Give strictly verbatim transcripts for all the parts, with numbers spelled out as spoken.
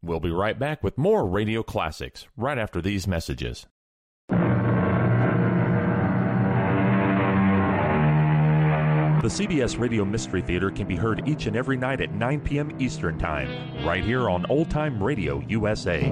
We'll be right back with more Radio Classics right after these messages. The C B S Radio Mystery Theater can be heard each and every night at nine p.m. Eastern Time, right here on Old Time Radio U S A.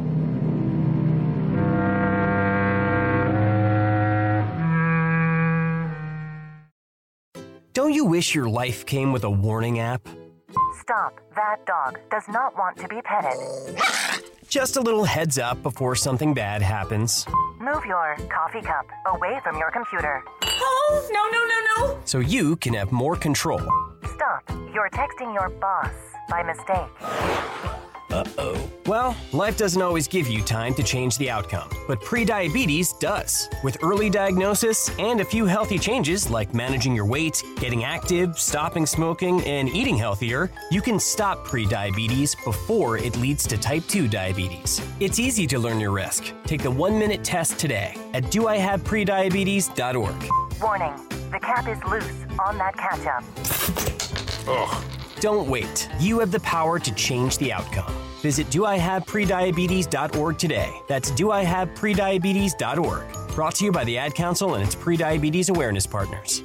Don't you wish your life came with a warning app? Stop. That dog does not want to be petted. Just a little heads up before something bad happens. Move your coffee cup away from your computer. Oh, no, no, no, no. So you can have more control. Stop. You're texting your boss by mistake. Uh-oh. Well, life doesn't always give you time to change the outcome, but prediabetes does. With early diagnosis and a few healthy changes like managing your weight, getting active, stopping smoking, and eating healthier, you can stop prediabetes before it leads to type two diabetes. It's easy to learn your risk. Take the one-minute test today at do I have prediabetes dot org. Warning, the cap is loose on that ketchup. Ugh. Don't wait. You have the power to change the outcome. Visit do I have prediabetes dot org today. That's do I have prediabetes dot org. Brought to you by the Ad Council and its Prediabetes Awareness Partners.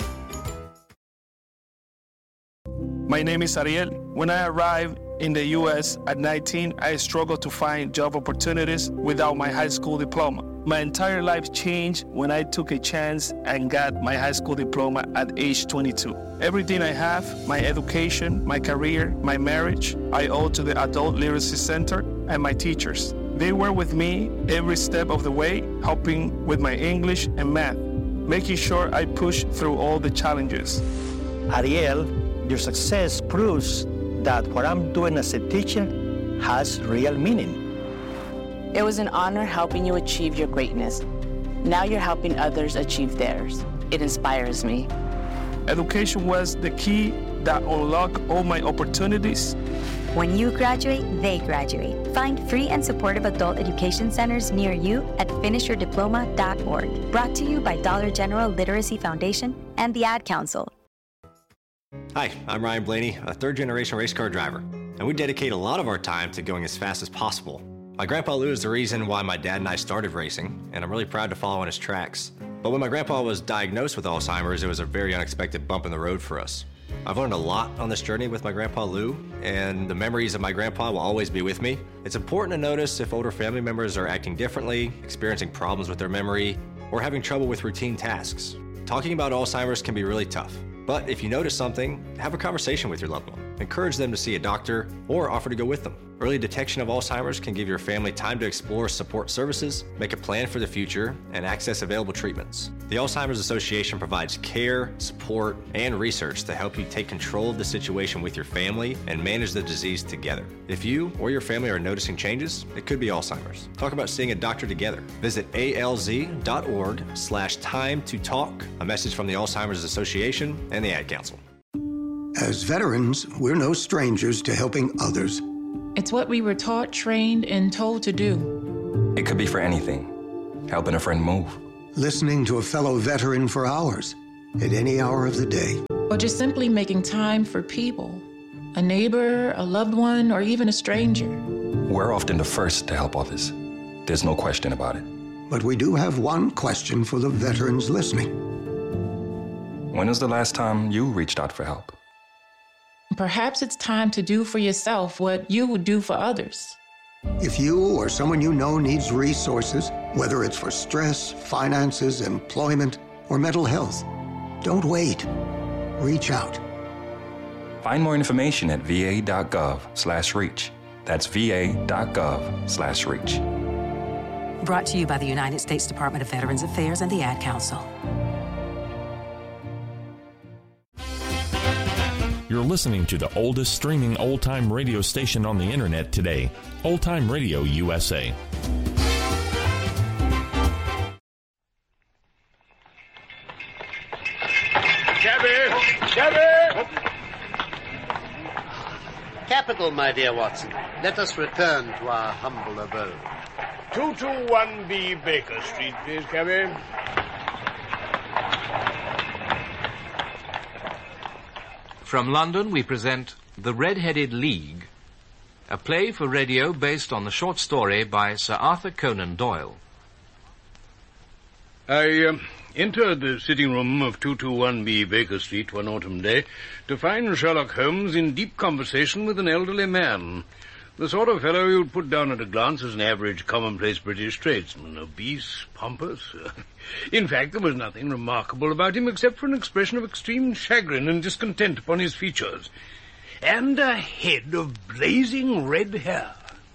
My name is Ariel. When I arrived in the U S at nineteen, I struggled to find job opportunities without my high school diploma. My entire life changed when I took a chance and got my high school diploma at age twenty-two. Everything I have, my education, my career, my marriage, I owe to the Adult Literacy Center and my teachers. They were with me every step of the way, helping with my English and math, making sure I pushed through all the challenges. Ariel, your success proves that what I'm doing as a teacher has real meaning. It was an honor helping you achieve your greatness. Now you're helping others achieve theirs. It inspires me. Education was the key that unlocked all my opportunities. When you graduate, they graduate. Find free and supportive adult education centers near you at finish your diploma dot org. Brought to you by Dollar General Literacy Foundation and the Ad Council. Hi, I'm Ryan Blaney, a third-generation race car driver, and we dedicate a lot of our time to going as fast as possible. My grandpa Lou is the reason why my dad and I started racing, and I'm really proud to follow in his tracks. But when my grandpa was diagnosed with Alzheimer's, it was a very unexpected bump in the road for us. I've learned a lot on this journey with my grandpa Lou, and the memories of my grandpa will always be with me. It's important to notice if older family members are acting differently, experiencing problems with their memory, or having trouble with routine tasks. Talking about Alzheimer's can be really tough. But if you notice something, have a conversation with your loved one. Encourage them to see a doctor or offer to go with them. Early detection of Alzheimer's can give your family time to explore support services, make a plan for the future, and access available treatments. The Alzheimer's Association provides care, support, and research to help you take control of the situation with your family and manage the disease together. If you or your family are noticing changes, it could be Alzheimer's. Talk about seeing a doctor together. Visit A L Z dot org slash time to talk. A message from the Alzheimer's Association and the Ad Council. As veterans, we're no strangers to helping others. It's what we were taught, trained, and told to do. It could be for anything. Helping a friend move. Listening to a fellow veteran for hours, at any hour of the day. Or just simply making time for people. A neighbor, a loved one, or even a stranger. We're often the first to help others. There's no question about it. But we do have one question for the veterans listening. When was the last time you reached out for help? Perhaps it's time to do for yourself what you would do for others. If you or someone you know needs resources, whether it's for stress, finances, employment, or mental health, don't wait. Reach out. Find more information at V A dot gov slash reach. That's V A dot gov slash reach. Brought to you by the United States Department of Veterans Affairs and the Ad Council. You're listening to the oldest streaming old-time radio station on the internet today, Old Time Radio U S A. Cabby! Cabby! Capital, my dear Watson. Let us return to our humble abode. two two one B Baker Street, please, Cabby. From London, we present The Red-Headed League, a play for radio based on the short story by Sir Arthur Conan Doyle. I uh, entered the sitting room of two twenty-one B Baker Street one autumn day to find Sherlock Holmes in deep conversation with an elderly man. The sort of fellow you'd put down at a glance as an average, commonplace British tradesman, obese, pompous. In fact, there was nothing remarkable about him except for an expression of extreme chagrin and discontent upon his features, and a head of blazing red hair.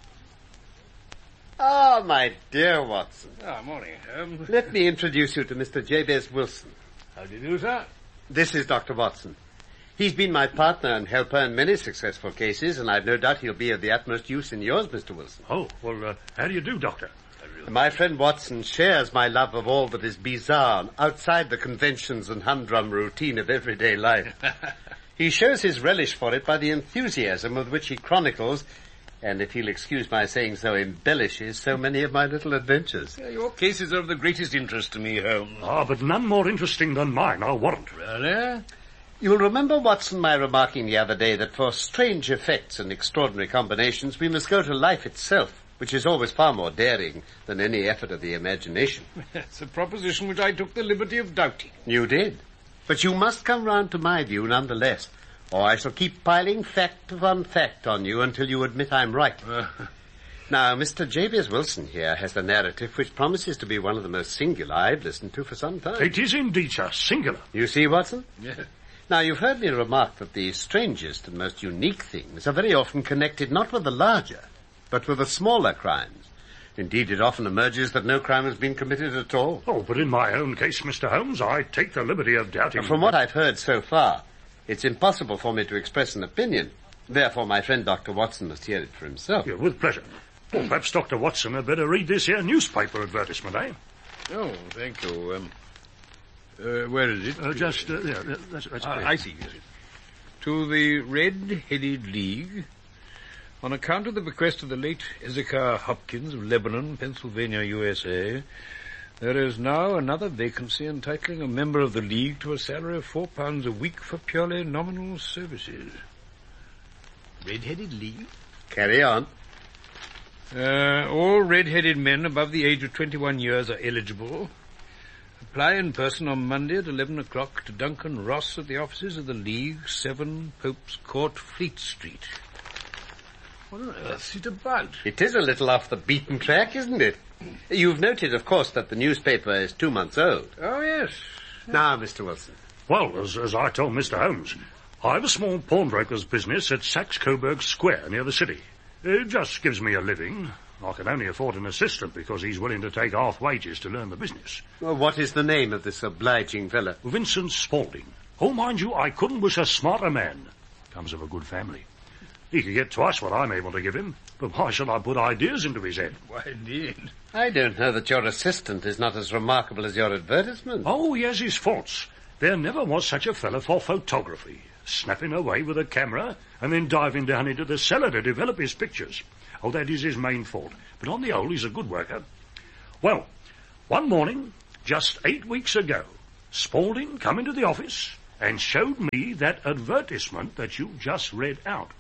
Ah, my dear Watson. Ah, morning. Um, Let me introduce you to Mister Jabez Wilson. How do you do, sir? This is Doctor Watson. He's been my partner and helper in many successful cases, and I've no doubt he'll be of the utmost use in yours, Mister Wilson. Oh, well, uh, how do you do, Doctor? My friend Watson shares my love of all that is bizarre, outside the conventions and humdrum routine of everyday life. He shows his relish for it by the enthusiasm with which he chronicles, and if he'll excuse my saying so, embellishes so many of my little adventures. Yeah, your cases are of the greatest interest to me, Holmes. Ah, but none more interesting than mine, I'll warrant. Really? You'll remember, Watson, my remarking the other day that for strange effects and extraordinary combinations we must go to life itself, which is always far more daring than any effort of the imagination. That's a proposition which I took the liberty of doubting. You did. But you must come round to my view nonetheless, or I shall keep piling fact upon fact on you until you admit I'm right. Uh. Now, Mister Jabez Wilson here has a narrative which promises to be one of the most singular I've listened to for some time. It is indeed, sir, singular. You see, Watson? Yes. Now, you've heard me remark that the strangest and most unique things are very often connected not with the larger, but with the smaller crimes. Indeed, it often emerges that no crime has been committed at all. Oh, but in my own case, Mister Holmes, I take the liberty of doubting... From what I've heard so far, it's impossible for me to express an opinion. Therefore, my friend Doctor Watson must hear it for himself. Yeah, with pleasure. Well, perhaps Doctor Watson had better read this here newspaper advertisement, eh? Oh, thank you. Um, uh, where is it? Uh, just, uh, yeah, that's, that's uh, I see. To the Red-Headed League, on account of the bequest of the late Ezekiah Hopkins of Lebanon, Pennsylvania, U S A, there is now another vacancy entitling a member of the League to a salary of four pounds a week for purely nominal services. Red-Headed League? Carry on. Uh, all red-headed men above the age of twenty-one years are eligible. Apply in person on Monday at eleven o'clock to Duncan Ross at the offices of the League, seven Pope's Court, Fleet Street. What on earth's it about? It is a little off the beaten track, isn't it? You've noted, of course, that the newspaper is two months old. Oh, yes. Now, Mister Wilson. Well, as, as I told Mister Holmes, I have a small pawnbroker's business at Saxe-Coburg Square near the city. It just gives me a living. I can only afford an assistant because he's willing to take half wages to learn the business. Well, what is the name of this obliging fellow? Vincent Spaulding. Oh, mind you, I couldn't wish a smarter man. Comes of a good family. He could get twice what I'm able to give him, but why should I put ideas into his head? Why, indeed. I don't know that your assistant is not as remarkable as your advertisement. Oh, he has his faults. There never was such a fellow for photography. Snapping away with a camera and then diving down into the cellar to develop his pictures. Oh, that is his main fault. But on the whole, he's a good worker. Well, one morning, just eight weeks ago, Spaulding come into the office and showed me that advertisement that you just read out.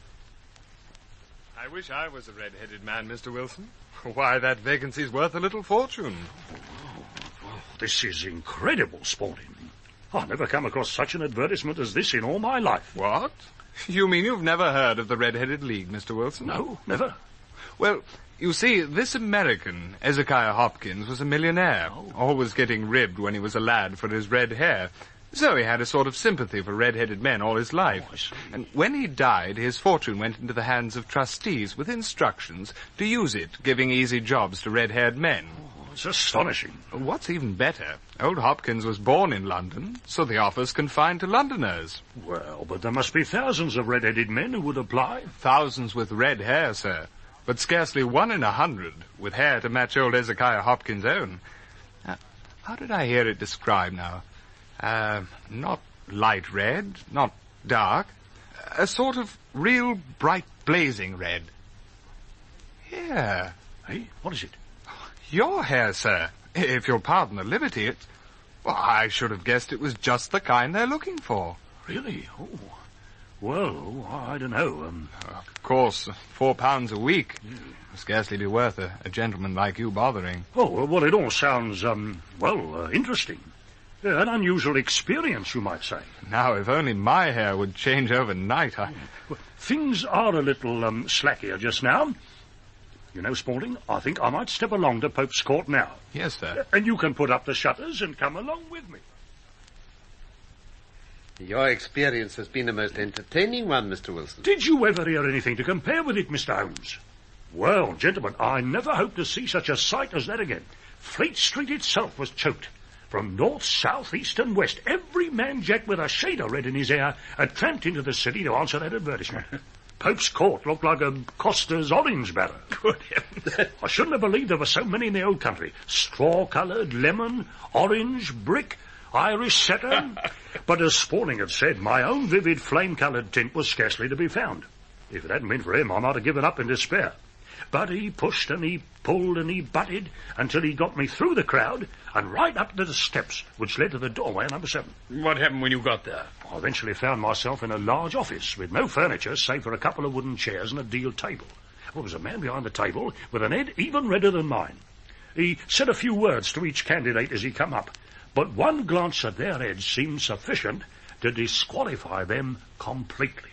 I wish I was a red-headed man, Mister Wilson. Why, that vacancy's worth a little fortune. Oh, oh, this is incredible, Spaulding. I've never come across such an advertisement as this in all my life. What? You mean you've never heard of the Red-Headed League, Mister Wilson? No, never. Well, you see, this American, Ezekiah Hopkins, was a millionaire, oh. always getting ribbed when he was a lad for his red hair. So he had a sort of sympathy for red-headed men all his life. Oh, and when he died, his fortune went into the hands of trustees with instructions to use it, giving easy jobs to red-haired men. It's astonishing. What's even better, old Hopkins was born in London, so the offer's confined to Londoners. Well, but there must be thousands of red-headed men who would apply. Thousands with red hair, sir, but scarcely one in a hundred with hair to match old Ezekiah Hopkins' own. Uh, how did I hear it described now? Uh, not light red, not dark, a sort of real bright blazing red. Here. Hey, what is it? Your hair, sir. If you'll pardon the liberty, it's... Well, I should have guessed it was just the kind they're looking for. Really? Oh. Well, I don't know. Um, of course, four pounds a week will scarcely be worth a, a gentleman like you bothering. Oh, well, it all sounds, um, well, uh, interesting. Uh, an unusual experience, you might say. Now, if only my hair would change overnight, I... Well, things are a little um, slackier just now. You know, Spaulding, I think I might step along to Pope's Court now. Yes, sir. Uh, and you can put up the shutters and come along with me. Your experience has been a most entertaining one, Mister Wilson. Did you ever hear anything to compare with it, Mister Holmes? Well, gentlemen, I never hope to see such a sight as that again. Fleet Street itself was choked. From north, south, east and west, every man jack with a shade of red in his hair had tramped into the city to answer that advertisement. Pope's Court looked like a Costa's orange barrow. Good heavens. I shouldn't have believed there were so many in the old country. Straw-coloured, lemon, orange, brick, Irish setter. But as Spaulding had said, my own vivid flame-coloured tint was scarcely to be found. If it hadn't been for him, I might have given up in despair. But he pushed and he pulled and he butted until he got me through the crowd and right up to the steps which led to the doorway of number seven. What happened when you got there? I eventually found myself in a large office with no furniture save for a couple of wooden chairs and a deal table. There was a man behind the table with an head even redder than mine. He said a few words to each candidate as he come up, but one glance at their heads seemed sufficient to disqualify them completely.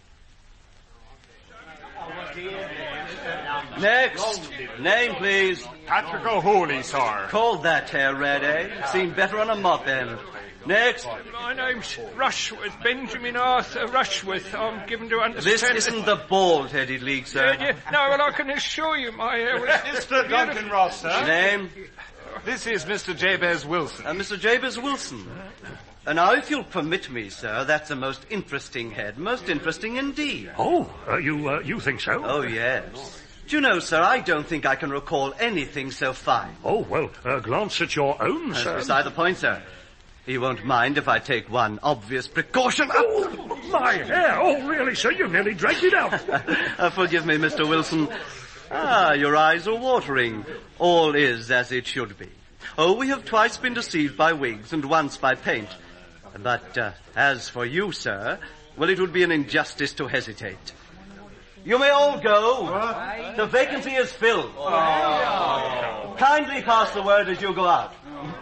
Next. Name, please. Patrick O'Hooley, sir. Called that hair red, eh? Seen better on a mop end. Next. My name's Rushworth, Benjamin Arthur Rushworth. I'm given to understand... This isn't the bald-headed league, sir. Yeah, yeah. No, well, I can assure you my hair was... Mister Duncan Ross, sir. Name? This is Mister Jabez Wilson. Uh, Mister Jabez Wilson. Uh, now, if you'll permit me, sir, that's a most interesting head. Most interesting indeed. Oh, uh, you, uh, you think so? Oh, yes. Do you know, sir, I don't think I can recall anything so fine. Oh, well, uh, glance at your own, That's sir. beside the point, sir. You won't mind if I take one obvious precaution. Oh, my hair! Oh, really, sir, you nearly dragged it out. uh, forgive me, Mister Wilson. Ah, your eyes are watering. All is as it should be. Oh, we have twice been deceived by wigs and once by paint. But uh, as for you, sir, well, it would be an injustice to hesitate. You may all go. What? The vacancy is filled. Oh. Kindly pass the word as you go out.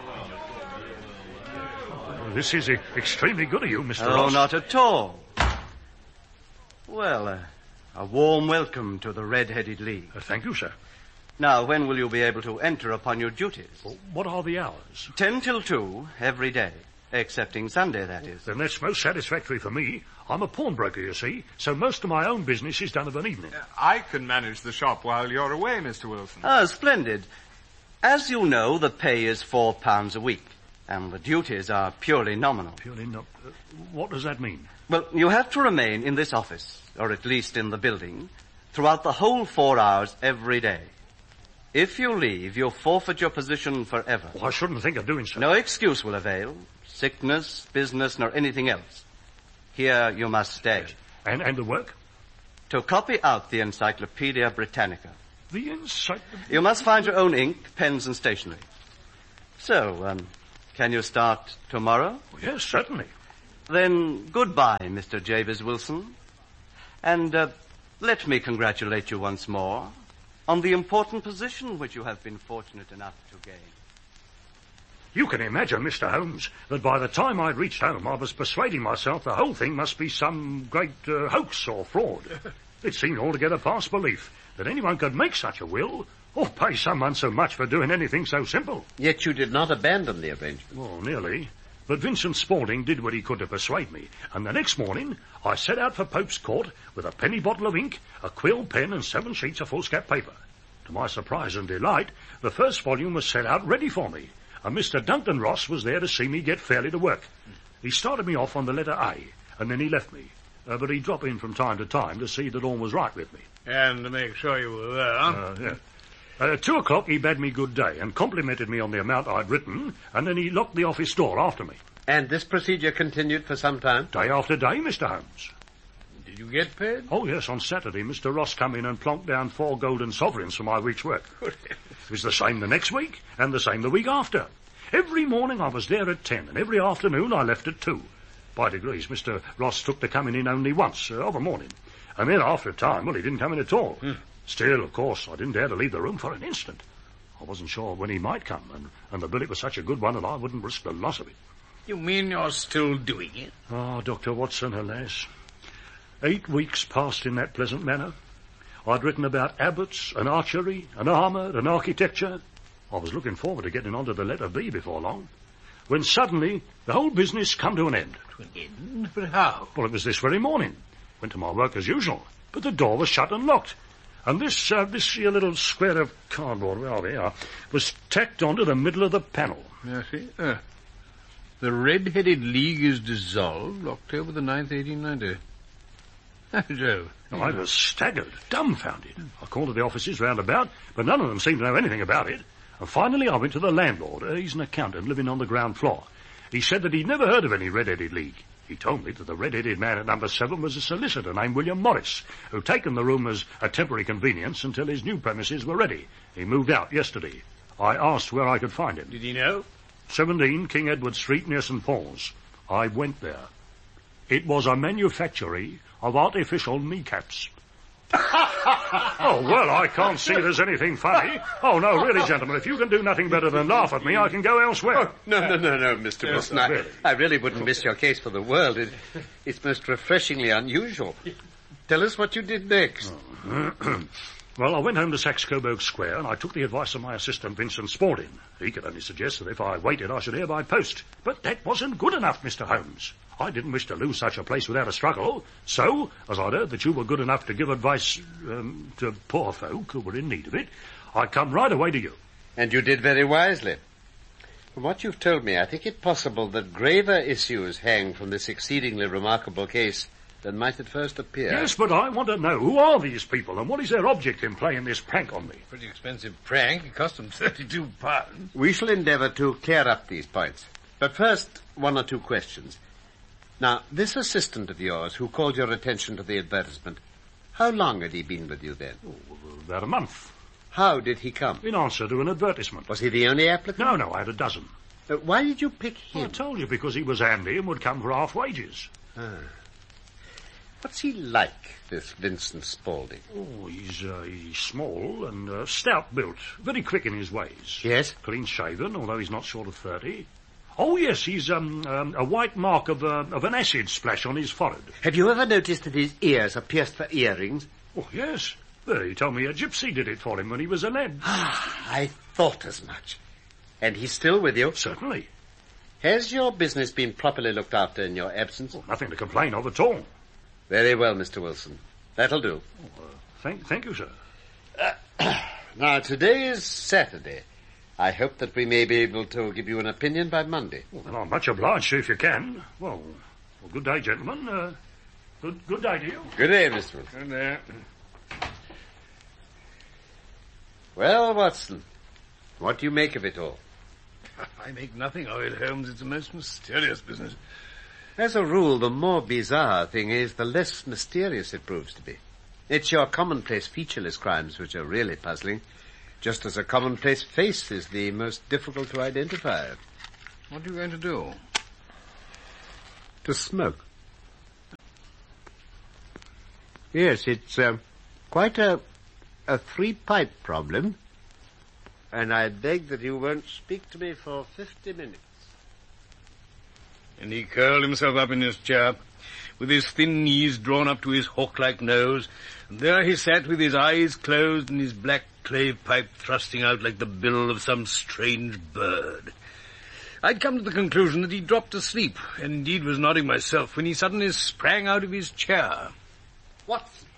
This is extremely good of you, Mister Oh, Ross. not at all. Well, uh, a warm welcome to the Red-Headed League. Uh, thank you, sir. Now, when will you be able to enter upon your duties? Well, what are the hours? Ten till two, every day. Excepting Sunday, that is. Then that's most satisfactory for me. I'm a pawnbroker, you see, so most of my own business is done of an evening. Uh, I can manage the shop while you're away, Mister Wilson. Ah, splendid. As you know, the pay is four pounds a week, and the duties are purely nominal. Purely no... Uh, what does that mean? Well, you have to remain in this office, or at least in the building, throughout the whole four hours every day. If you leave, you'll forfeit your position forever. Oh, I shouldn't think of doing so. No excuse will avail. Sickness, business, nor anything else. Here you must stay. And, and the work? To copy out the Encyclopedia Britannica. The Encyclopedia? You must find your own ink, pens, and stationery. So, um, can you start tomorrow? Yes, certainly. Then goodbye, Mister Jabez Wilson. And uh, let me congratulate you once more on the important position which you have been fortunate enough to gain. You can imagine, Mister Holmes, that by the time I'd reached home, I was persuading myself the whole thing must be some great uh, hoax or fraud. It seemed altogether past belief that anyone could make such a will or pay someone so much for doing anything so simple. Yet you did not abandon the arrangement. Well, nearly. But Vincent Spaulding did what he could to persuade me, and the next morning I set out for Pope's Court with a penny bottle of ink, a quill pen, and seven sheets of foolscap paper. To my surprise and delight, the first volume was set out ready for me, and Mister Duncan Ross was there to see me get fairly to work. He started me off on the letter A, and then he left me. Uh, but he'd drop in from time to time to see that all was right with me. And to make sure you were there, huh? Uh, yeah. Uh, at two o'clock he bade me good day and complimented me on the amount I'd written, and then he locked the office door after me. And this procedure continued for some time? Day after day, Mister Holmes. Did you get paid? Oh, yes, on Saturday Mister Ross come in and plonked down four golden sovereigns for my week's work. It was the same the next week, and the same the week after. Every morning I was there at ten, and every afternoon I left at two. By degrees, Mister Ross took to coming in only once, uh, of a morning. And then after a time, well, he didn't come in at all. Hmm. Still, of course, I didn't dare to leave the room for an instant. I wasn't sure when he might come, and, and the billet was such a good one that I wouldn't risk the loss of it. You mean you're still doing it? Ah, Doctor Watson, alas. Eight weeks passed in that pleasant manner. I'd written about abbots and archery and armour and architecture. I was looking forward to getting on to the letter B before long, when suddenly the whole business come to an end. To an end? But how? Well, it was this very morning. Went to my work as usual, but the door was shut and locked. And this, uh, this here little square of cardboard, well, there are, was tacked onto the middle of the panel. I see. Uh, the Red-Headed League is dissolved October the ninth, eighteen ninety. Joe. No, I was staggered, dumbfounded. I called at the offices round about, but none of them seemed to know anything about it. And finally I went to the landlord. Uh, he's an accountant living on the ground floor. He said that he'd never heard of any Red-Headed League. He told me that the red-headed man at number seven was a solicitor named William Morris, who'd taken the room as a temporary convenience until his new premises were ready. He moved out yesterday. I asked where I could find him. Did he know? seventeen King Edward Street near St Paul's. I went there. It was a manufactory of artificial kneecaps. Oh, well, I can't see there's anything funny. Oh, no, really, gentlemen, if you can do nothing better than laugh at me, I can go elsewhere. Oh, no, no, no, no, Mister Wilson. I, really. I really wouldn't miss your case for the world. It, it's most refreshingly unusual. Tell us what you did next. Oh. Well, I went home to Saxe-Coburg Square, and I took the advice of my assistant, Vincent Spaulding. He could only suggest that if I waited, I should hear by post. But that wasn't good enough, Mister Holmes. I didn't wish to lose such a place without a struggle. So, as I'd heard that you were good enough to give advice um, to poor folk who were in need of it, I come right away to you. And you did very wisely. From what you've told me, I think it possible that graver issues hang from this exceedingly remarkable case than might at first appear. Yes, but I want to know, who are these people, and what is their object in playing this prank on me? Pretty expensive prank. It cost them thirty-two pounds. We shall endeavour to clear up these points. But first, one or two questions. Now, this assistant of yours who called your attention to the advertisement, how long had he been with you then? Oh, about a month. How did he come? In answer to an advertisement. Was he the only applicant? No, no, I had a dozen. Uh, why did you pick him? I told you, because he was handy and would come for half wages. Ah. What's he like, this Vincent Spaulding? Oh, he's, uh, he's small and uh, stout-built, very quick in his ways. Yes? Clean-shaven, although he's not short of thirty. Oh, yes, he's um, um, a white mark of, uh, of an acid splash on his forehead. Have you ever noticed that his ears are pierced for earrings? Oh, yes. Well, he told me a gypsy did it for him when he was a lad. Ah, I thought as much. And he's still with you? Certainly. Has your business been properly looked after in your absence? Oh, nothing to complain of at all. Very well, Mister Wilson. That'll do. Oh, uh, thank, thank you, sir. Uh, now, today is Saturday. I hope that we may be able to give you an opinion by Monday. Well, then I'm much obliged to you if you can. Well, well good day, gentlemen. Uh, good, good day to you. Good day, Mister Wilson. Good day. Well, Watson, what do you make of it all? I make nothing of it, Holmes. It's a most mysterious business. As a rule, the more bizarre a thing is, the less mysterious it proves to be. It's your commonplace, featureless crimes which are really puzzling, just as a commonplace face is the most difficult to identify. What are you going to do? To smoke. Yes, it's uh, quite a, a three-pipe problem, and I beg that you won't speak to me for fifty minutes. And he curled himself up in his chair, with his thin knees drawn up to his hawk-like nose, and there he sat with his eyes closed and his black clay pipe thrusting out like the bill of some strange bird. I'd come to the conclusion that he dropped asleep, and indeed was nodding myself, when he suddenly sprang out of his chair. Watson,